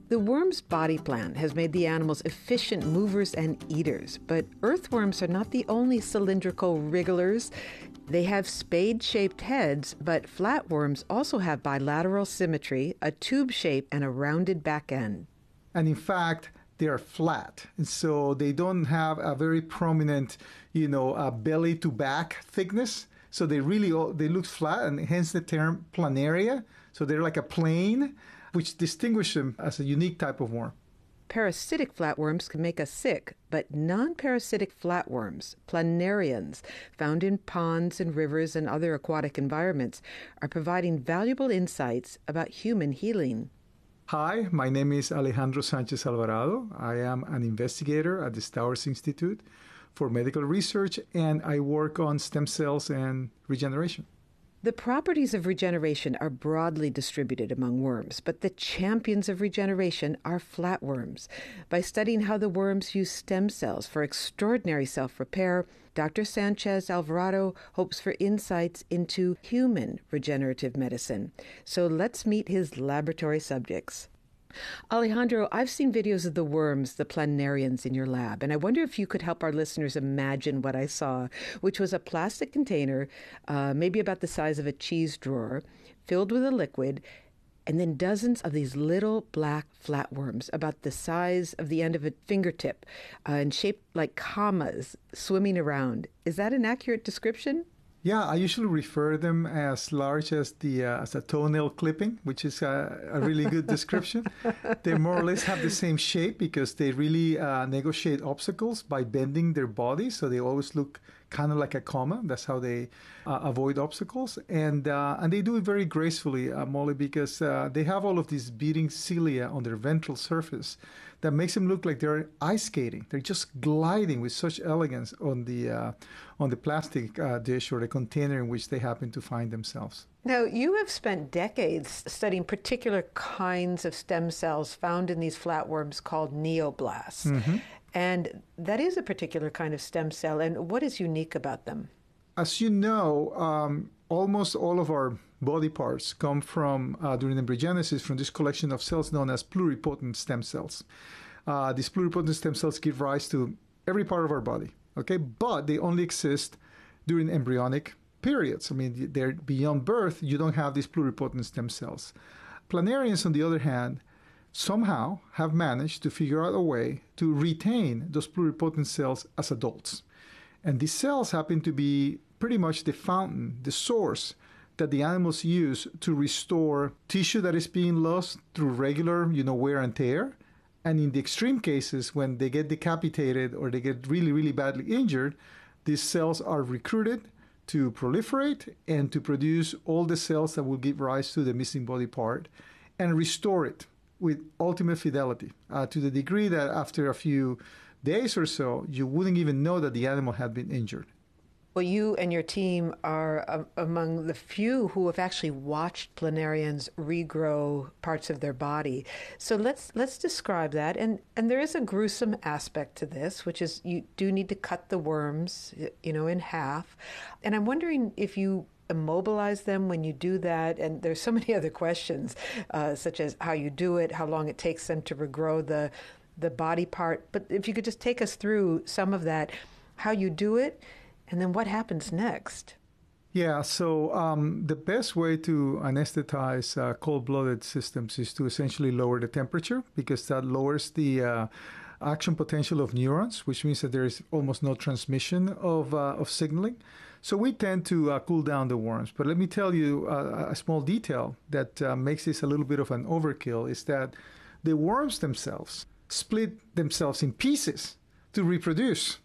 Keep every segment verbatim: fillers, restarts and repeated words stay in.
The worm's body plan has made the animals efficient movers and eaters, but earthworms are not the only cylindrical wrigglers. They have spade-shaped heads, but flatworms also have bilateral symmetry, a tube shape, and a rounded back end. And in fact, they are flat. And so they don't have a very prominent, you know, uh, belly to back thickness. So they really, they look flat, and hence the term planaria. So they're like a plane, which distinguishes them as a unique type of worm. Parasitic flatworms can make us sick, but non-parasitic flatworms, planarians, found in ponds and rivers and other aquatic environments, are providing valuable insights about human healing. Hi, my name is Alejandro Sanchez Alvarado. I am an investigator at the Stowers Institute for Medical Research, and I work on stem cells and regeneration. The properties of regeneration are broadly distributed among worms, but the champions of regeneration are flatworms. By studying how the worms use stem cells for extraordinary self-repair, Doctor Sanchez Alvarado hopes for insights into human regenerative medicine. So let's meet his laboratory subjects. Alejandro, I've seen videos of the worms, the planarians, in your lab, and I wonder if you could help our listeners imagine what I saw, which was a plastic container, uh, maybe about the size of a cheese drawer, filled with a liquid, and then dozens of these little black flatworms about the size of the end of a fingertip uh, and shaped like commas swimming around. Is that an accurate description? Yeah, I usually refer them as large as the uh, as a toenail clipping, which is a, a really good description. They more or less have the same shape because they really uh, negotiate obstacles by bending their bodies, so they always look kind of like a comma. That's how they uh, avoid obstacles, and uh, and they do it very gracefully, uh, Molly, because uh, they have all of these beating cilia on their ventral surface that makes them look like they're ice skating. They're just gliding with such elegance on the uh, on the plastic uh, dish or the container in which they happen to find themselves. Now, you have spent decades studying particular kinds of stem cells found in these flatworms called neoblasts. Mm-hmm. And that is a particular kind of stem cell. And what is unique about them? As you know, um, almost all of our body parts come from, uh, during embryogenesis, from this collection of cells known as pluripotent stem cells. Uh, these pluripotent stem cells give rise to every part of our body, okay? But they only exist during embryonic periods. I mean, they're beyond birth, you don't have these pluripotent stem cells. Planarians, on the other hand, somehow have managed to figure out a way to retain those pluripotent cells as adults. And these cells happen to be pretty much the fountain, the source that the animals use to restore tissue that is being lost through regular, you know, wear and tear. And in the extreme cases, when they get decapitated or they get really, really badly injured, these cells are recruited to proliferate and to produce all the cells that will give rise to the missing body part and restore it with ultimate fidelity, uh, to the degree that after a few days or so, you wouldn't even know that the animal had been injured. Well, you and your team are uh, among the few who have actually watched planarians regrow parts of their body. So let's let's describe that. And and there is a gruesome aspect to this, which is you do need to cut the worms, you know, in half. And I'm wondering if you immobilize them when you do that. And there's so many other questions, uh, such as how you do it, how long it takes them to regrow the the body part. But if you could just take us through some of that, how you do it, and then what happens next? Yeah, so um, the best way to anesthetize uh, cold-blooded systems is to essentially lower the temperature, because that lowers the uh, action potential of neurons, which means that there is almost no transmission of uh, of signaling. So we tend to uh, cool down the worms. But let me tell you uh, a small detail that uh, makes this a little bit of an overkill, is that the worms themselves split themselves in pieces to reproduce.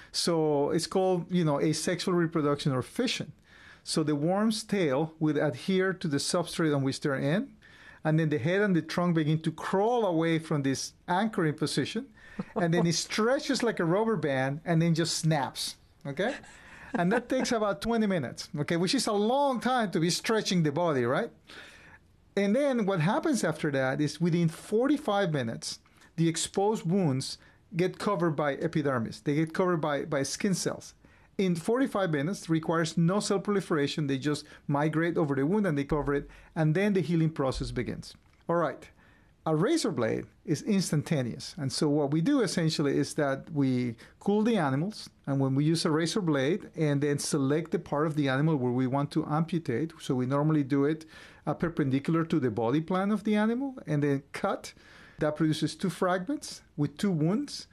So it's called, you know, asexual reproduction or fission. So the worm's tail would adhere to the substrate on which they're in, and then the head and the trunk begin to crawl away from this anchoring position, and then it stretches like a rubber band and then just snaps, okay? And that takes about twenty minutes, okay, which is a long time to be stretching the body, right? And then what happens after that is within forty-five minutes, the exposed wounds get covered by epidermis. They get covered by, by skin cells. In forty-five minutes, requires no cell proliferation. They just migrate over the wound and they cover it, and then the healing process begins. All right. A razor blade is instantaneous. And so what we do essentially is that we cool the animals, and when we use a razor blade and then select the part of the animal where we want to amputate, so we normally do it uh, perpendicular to the body plan of the animal, and then cut. That produces two fragments with two wounds,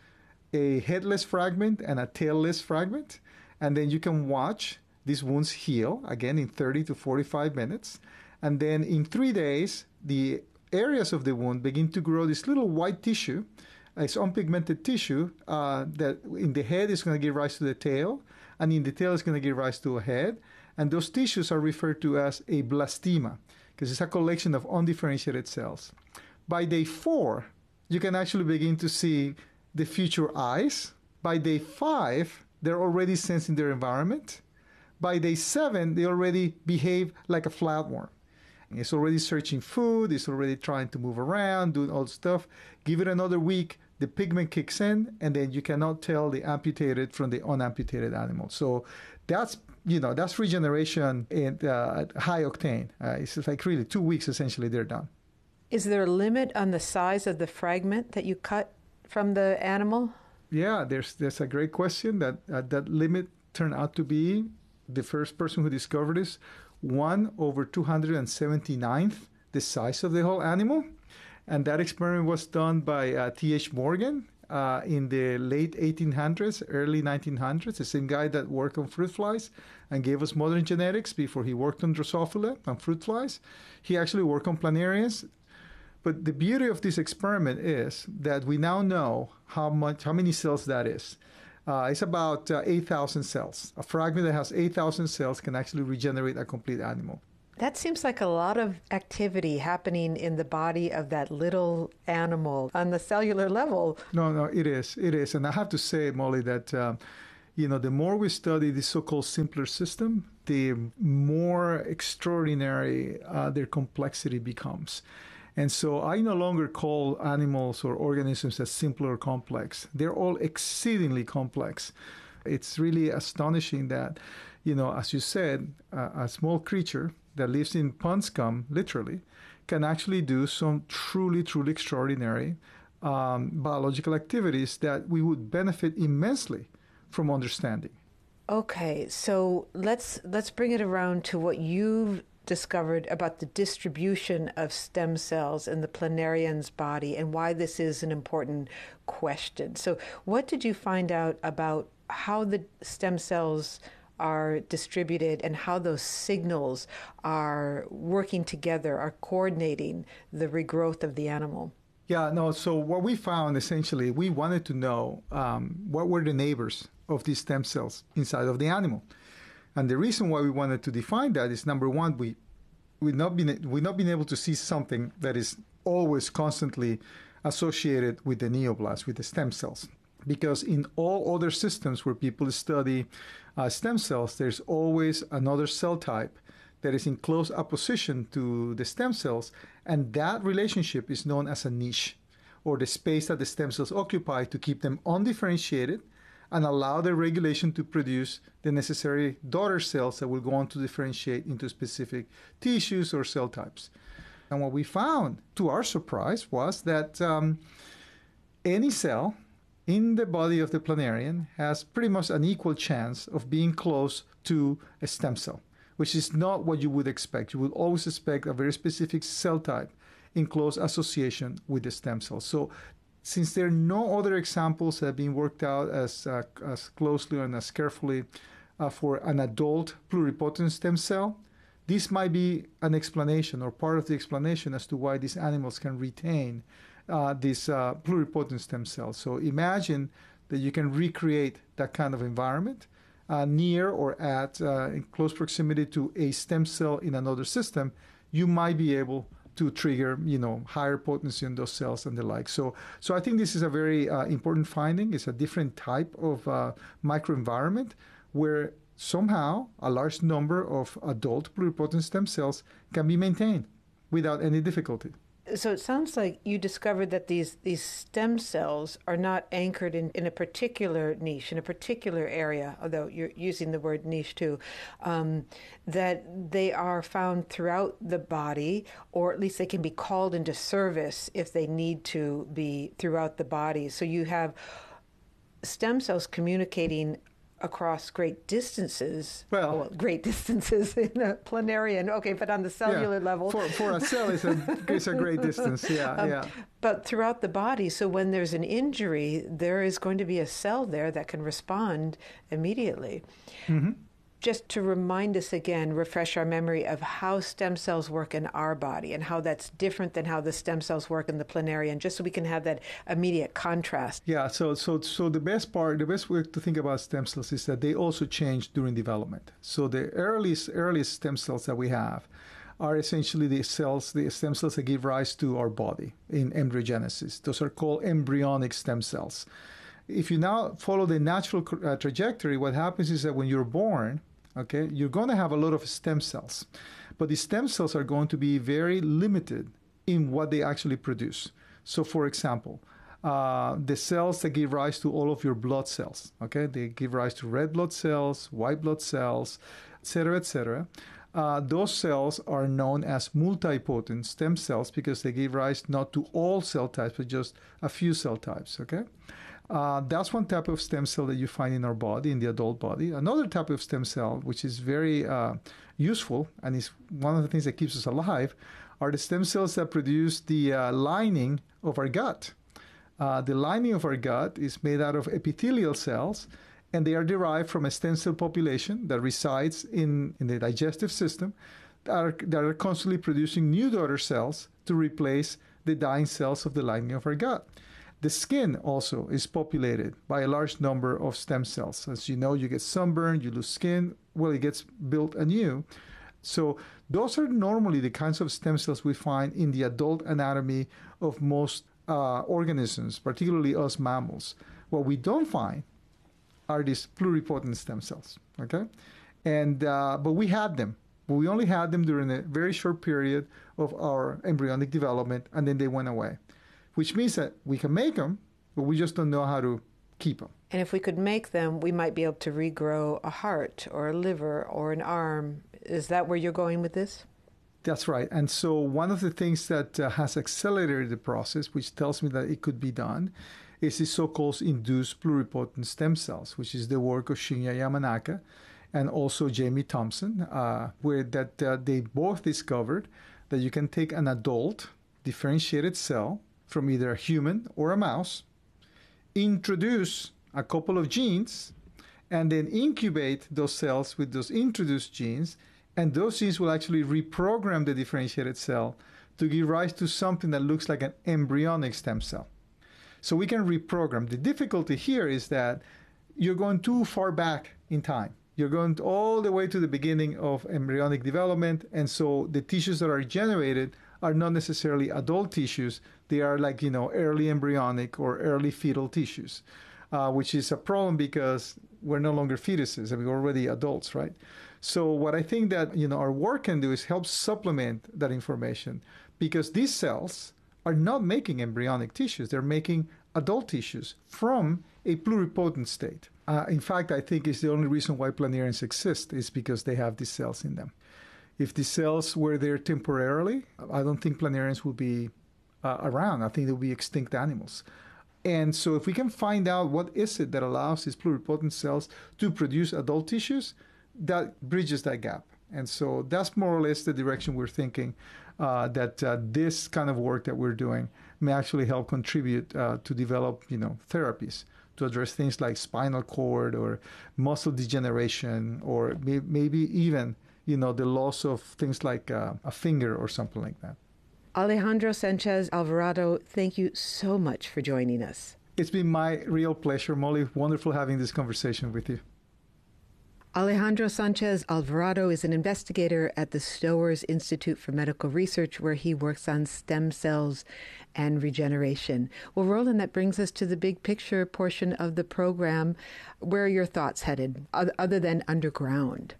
a headless fragment and a tailless fragment. And then you can watch these wounds heal, again, in thirty to forty-five minutes. And then in three days, the areas of the wound begin to grow this little white tissue. It's unpigmented tissue uh, that in the head is going to give rise to the tail, and in the tail is going to give rise to a head. And those tissues are referred to as a blastema, because it's a collection of undifferentiated cells. By day four, you can actually begin to see the future eyes. By day five, they're already sensing their environment. By day seven, they already behave like a flatworm. It's already searching food, it's already trying to move around, doing all stuff. Give it another week, the pigment kicks in, and then you cannot tell the amputated from the unamputated animal. So that's, you know, that's regeneration in, uh, at high octane. Uh, it's like really two weeks, essentially, they're done. Is there a limit on the size of the fragment that you cut from the animal? Yeah, there's there's a great question. That uh, that limit turned out to be, the first person who discovered this, one over two hundred seventy-ninth the size of the whole animal. And that experiment was done by uh, T H Morgan uh, in the late eighteen hundreds, early nineteen hundreds, the same guy that worked on fruit flies and gave us modern genetics before he worked on Drosophila and fruit flies. He actually worked on planarians. But the beauty of this experiment is that we now know how much, how many cells that is. Uh, it's about uh, eight thousand cells. A fragment that has eight thousand cells can actually regenerate a complete animal. That seems like a lot of activity happening in the body of that little animal on the cellular level. No, no, it is. It is. And I have to say, Molly, that, uh, you know, the more we study the so-called simpler system, the more extraordinary uh, their complexity becomes. And so I no longer call animals or organisms as simple or complex. They're all exceedingly complex. It's really astonishing that, you know, as you said, uh, a small creature that lives in pond scum, literally, can actually do some truly, truly extraordinary um, biological activities that we would benefit immensely from understanding. Okay, so let's let's bring it around to what you've discovered about the distribution of stem cells in the planarian's body and why this is an important question. So what did you find out about how the stem cells are distributed and how those signals are working together, are coordinating the regrowth of the animal? Yeah, no, so what we found essentially, we wanted to know um, what were the neighbors of these stem cells inside of the animal. And the reason why we wanted to define that is, number one, we we've not been we've not been able to see something that is always constantly associated with the neoblast, with the stem cells. Because in all other systems where people study uh, stem cells, there's always another cell type that is in close opposition to the stem cells, and that relationship is known as a niche, or the space that the stem cells occupy to keep them undifferentiated and allow the regulation to produce the necessary daughter cells that will go on to differentiate into specific tissues or cell types. And what we found, to our surprise, was that um, any cell in the body of the planarian has pretty much an equal chance of being close to a stem cell, which is not what you would expect. You would always expect a very specific cell type in close association with the stem cell. So since there are no other examples that have been worked out as uh, as closely and as carefully uh, for an adult pluripotent stem cell, this might be an explanation or part of the explanation as to why these animals can retain uh, these uh, pluripotent stem cells. So imagine that you can recreate that kind of environment uh, near or at uh, in close proximity to a stem cell in another system. You might be able to trigger, you know, higher potency in those cells and the like. So, so I think this is a very uh, important finding. It's a different type of uh, microenvironment where somehow a large number of adult pluripotent stem cells can be maintained without any difficulty. So it sounds like you discovered that these, these stem cells are not anchored in, in a particular niche, in a particular area, although you're using the word niche too, um, that they are found throughout the body, or at least they can be called into service if they need to be throughout the body. So you have stem cells communicating across great distances. Well, oh, well great distances in a planarian. Okay, but on the cellular yeah, level. For, for a cell, it's a, it's a great distance. Yeah, um, yeah. But throughout the body, so when there's an injury, there is going to be a cell there that can respond immediately. Mm-hmm. Just to remind us again, refresh our memory of how stem cells work in our body and how that's different than how the stem cells work in the planarian, just so we can have that immediate contrast. Yeah, so so so the best part, the best way to think about stem cells is that they also change during development. So the earliest earliest stem cells that we have are essentially the cells, the stem cells that give rise to our body in embryogenesis. Those are called embryonic stem cells. If you now follow the natural uh, trajectory, what happens is that when you're born, okay, you're going to have a lot of stem cells, but the stem cells are going to be very limited in what they actually produce. So, for example, uh, the cells that give rise to all of your blood cells, okay, they give rise to red blood cells, white blood cells, et cetera, et cetera. Uh, those cells are known as multipotent stem cells because they give rise not to all cell types, but just a few cell types, okay? Uh, that's one type of stem cell that you find in our body, in the adult body. Another type of stem cell, which is very uh, useful and is one of the things that keeps us alive, are the stem cells that produce the uh, lining of our gut. Uh, the lining of our gut is made out of epithelial cells, and they are derived from a stem cell population that resides in, in the digestive system that are, that are constantly producing new daughter cells to replace the dying cells of the lining of our gut. The skin also is populated by a large number of stem cells. As you know, you get sunburn, you lose skin, well, it gets built anew. So those are normally the kinds of stem cells we find in the adult anatomy of most uh, organisms, particularly us mammals. What we don't find are these pluripotent stem cells, okay? And uh, but we had them. But we only had them during a very short period of our embryonic development, and then they went away. Which means that we can make them, but we just don't know how to keep them. And if we could make them, we might be able to regrow a heart or a liver or an arm. Is that where you're going with this? That's right. And so one of the things that uh, has accelerated the process, which tells me that it could be done, is the so-called induced pluripotent stem cells, which is the work of Shinya Yamanaka and also Jamie Thompson, uh, where that uh, they both discovered that you can take an adult differentiated cell from either a human or a mouse, introduce a couple of genes, and then incubate those cells with those introduced genes, and those genes will actually reprogram the differentiated cell to give rise to something that looks like an embryonic stem cell. So we can reprogram. The difficulty here is that you're going too far back in time. You're going all the way to the beginning of embryonic development, and so the tissues that are generated are not necessarily adult tissues. They are like, you know, early embryonic or early fetal tissues, uh, which is a problem because we're no longer fetuses and we're already adults, right? So what I think that, you know, our work can do is help supplement that information, because these cells are not making embryonic tissues. They're making adult tissues from a pluripotent state. Uh, in fact, I think it's the only reason why planarians exist is because they have these cells in them. If the cells were there temporarily, I don't think planarians will be uh, around. I think they'll be extinct animals. And so if we can find out what is it that allows these pluripotent cells to produce adult tissues, that bridges that gap. And so that's more or less the direction we're thinking, uh, that uh, this kind of work that we're doing may actually help contribute uh, to develop, you know, therapies to address things like spinal cord or muscle degeneration, or may- maybe even you know, the loss of things like uh, a finger or something like that. Alejandro Sanchez Alvarado, thank you so much for joining us. It's been my real pleasure, Molly. Wonderful having this conversation with you. Alejandro Sanchez Alvarado is an investigator at the Stowers Institute for Medical Research, where he works on stem cells and regeneration. Well, Roland, that brings us to the big picture portion of the program. Where are your thoughts headed, other than underground?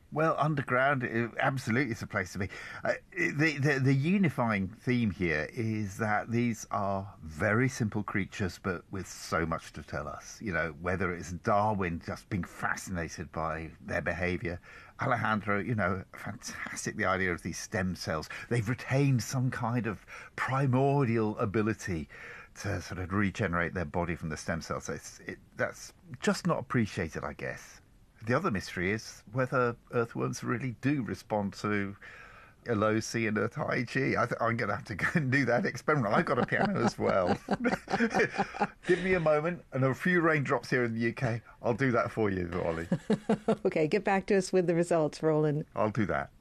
Well, underground, it absolutely is a place to be. Uh, the, the the unifying theme here is that these are very simple creatures, but with so much to tell us. You know, whether it's Darwin just being fascinated by their behaviour, Alejandro, you know, fantastic, the idea of these stem cells. They've retained some kind of primordial ability to sort of regenerate their body from the stem cells. So it's, it, that's just not appreciated, I guess. The other mystery is whether earthworms really do respond to a low C and a high G. I th- I'm going to have to go and do that experiment. I've got a piano as well. Give me a moment and a few raindrops here in the U K. I'll do that for you, Ollie. Okay, get back to us with the results, Roland. I'll do that.